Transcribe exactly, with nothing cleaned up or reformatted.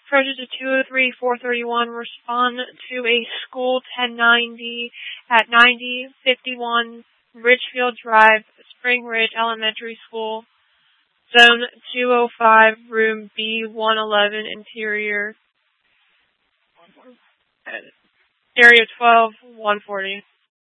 approaches to two oh three four thirty-one, respond to a school ten ninety at ninety fifty-one Ridgefield Drive, Spring Ridge Elementary School, Zone two oh five, Room B one eleven, Interior, Area twelve, one forty.